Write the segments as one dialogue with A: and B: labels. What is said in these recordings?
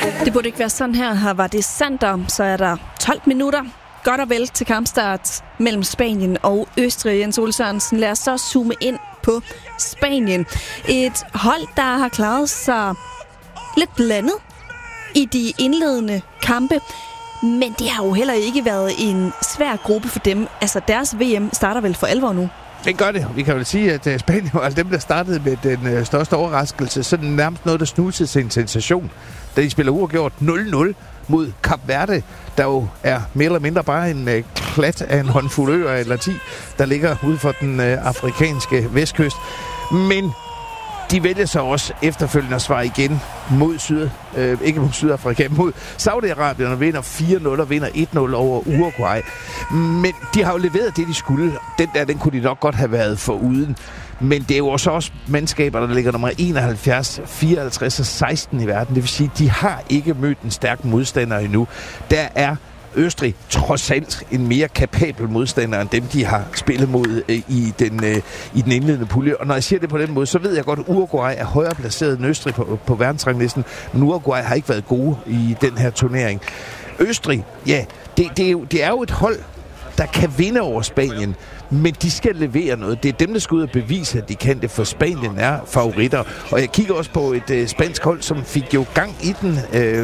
A: Det burde ikke være sådan her. Her var det Sander. Så er der 12 minutter. Godt og vel til kampstart mellem Spanien og Østrig. Jens Ole Sørensen, lad os så zoome ind på Spanien. Et hold, der har klaret sig lidt blandet i de indledende kampe. Men det har jo heller ikke været en svær gruppe for dem. Altså deres VM starter vel for alvor nu?
B: Det gør det. Vi kan vel sige, at Spanien var dem, der startede med den største overraskelse. Så den nærmest noget, der snusede til en sensation. Da de spiller uafgjort 0-0 mod Kap Verde, der jo er mere eller mindre bare en klat af en håndfuld øer eller 10, der ligger ude for den afrikanske vestkyst. Men de vælger så også efterfølgende at svare igen mod ikke mod Sydafrika, mod Saudi-Arabien og vinder 4-0 og vinder 1-0 over Uruguay. Men de har jo leveret det, de skulle. Den kunne de nok godt have været foruden. Men det er jo også mandskaber, der ligger nummer 71, 54 og 16 i verden. Det vil sige, de har ikke mødt en stærk modstander endnu. Der er Østrig trods alt en mere kapabel modstander end dem, de har spillet mod i den indledende pulje. Og når jeg siger det på den måde, så ved jeg godt, at Uruguay er højere placeret end Østrig på verdensranglisten, men Uruguay har ikke været gode i den her turnering. Østrig, ja, det er jo et hold, der kan vinde over Spanien, men de skal levere noget. Det er dem, der skal ud og bevise, at de kan det, for Spanien er favoritter. Og jeg kigger også på et spansk hold, som fik jo gang i den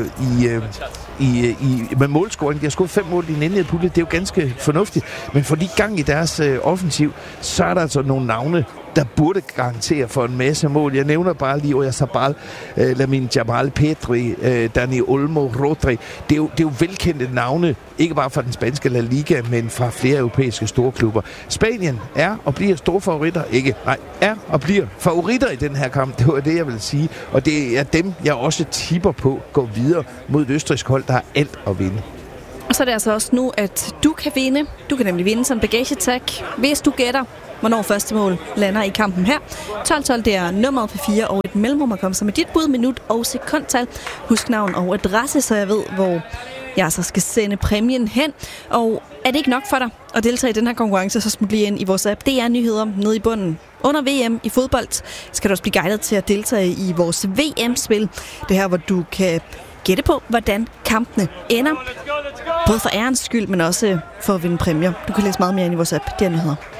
B: med målscoring. De har skudt 5 mål i den indledende pulje. Det er jo ganske fornuftigt. Men for de gang i deres offensiv, så er der altså nogle navne, der burde garantere for en masse mål. Jeg nævner bare lige Oyarzabal, Lamine Yamal, Pedri, Dani Olmo, Rodri. Det er jo velkendte navne, ikke bare fra den spanske La Liga, men fra flere europæiske storklubber. Spanien er og bliver store favoritter. Er og bliver favoritter i den her kamp. Det var det, jeg vil sige. Og det er dem, jeg også tipper på går videre mod et østrigsk hold, der har alt at vinde.
A: Og så er det altså også nu, at du kan vinde. Du kan nemlig vinde som bagagetag, hvis du gætter, hvornår første mål lander i kampen her. 12-12, det er nummeret på 4 og et mellemrum at komme så med dit bud, minut og sekundtal. Husk navn og adresse, så jeg ved, hvor jeg så skal sende præmien hen. Og er det ikke nok for dig at deltage i den her konkurrence, så smut lige ind i vores app. Det er nyheder nede i bunden. Under VM i fodbold skal du også blive guidet til at deltage i vores VM-spil. Det her, hvor du kan gætte på, hvordan kampene ender. Både for ærens skyld, men også for at vinde præmier. Du kan læse meget mere ind i vores app. Det er nyheder.